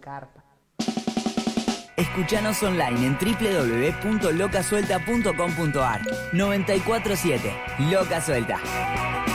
carpa. Escuchanos online en www.locasuelta.com.ar. 94.7 Loca Suelta.